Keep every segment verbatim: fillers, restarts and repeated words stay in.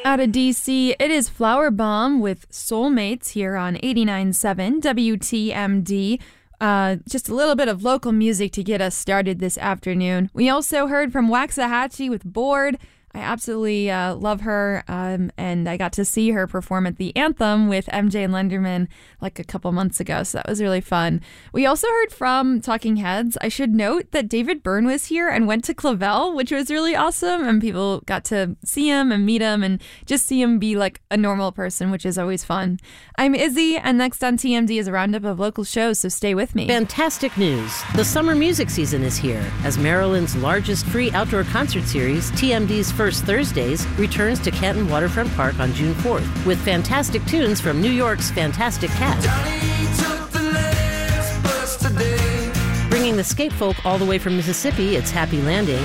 Out of D C, it is Flower Bomb with Soulmates here on eighty-nine point seven W T M D. Uh, just a little bit of local music to get us started this afternoon. We also heard from Waxahachie with Bored. I absolutely uh, love her, um, and I got to see her perform at the Anthem with M J and Lenderman like a couple months ago, so that was really fun. We also heard from Talking Heads. I should note that David Byrne was here and went to Clavel, which was really awesome, and people got to see him and meet him and just see him be like a normal person, which is always fun. I'm Izzy, and next on T M D is a roundup of local shows, so stay with me. Fantastic news! The summer music season is here, as Maryland's largest free outdoor concert series, T M D's First Thursdays, returns to Canton Waterfront Park on June fourth with fantastic tunes from New York's Fantastic Cat. Bringing the skate folk all the way from Mississippi, it's Happy Landing.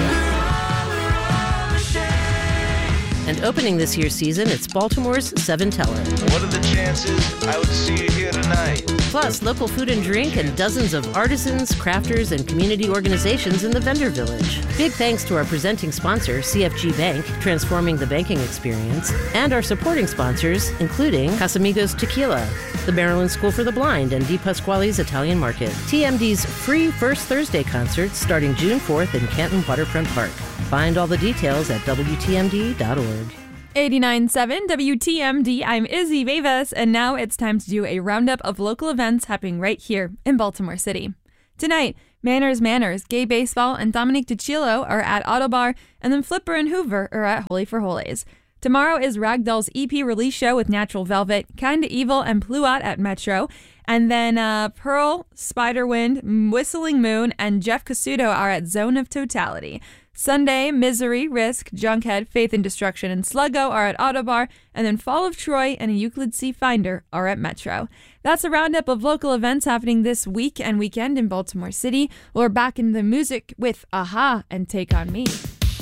And opening this year's season, it's Baltimore's Seven Teller. What are the chances I would see you here tonight? Plus, local food and drink and dozens of artisans, crafters, and community organizations in the vendor village. Big thanks to our presenting sponsor, C F G Bank, transforming the banking experience, and our supporting sponsors, including Casamigos Tequila, the Maryland School for the Blind, and Di Pasquale's Italian Market. T M D's free First Thursday concerts starting June fourth in Canton Waterfront Park. Find all the details at W T M D dot org. eighty-nine point seven W T M D, I'm Izzy Vivas, and now it's time to do a roundup of local events happening right here in Baltimore City. Tonight, Manners Manners, Gay Baseball, and Dominic DiCillo are at Autobar, and then Flipper and Hoover are at Holy for Holies. Tomorrow is Ragdoll's E P release show with Natural Velvet, Kinda Evil, and Pluot at Metro. And then uh, Pearl, Spiderwind, Whistling Moon, and Jeff Casuto are at Zone of Totality. Sunday, Misery, Risk, Junkhead, Faith and Destruction, and Sluggo are at Autobar, and then Fall of Troy and a Euclid C Finder are at Metro. That's a roundup of local events happening this week and weekend in Baltimore City. We're back in the music with Aha and Take On Me.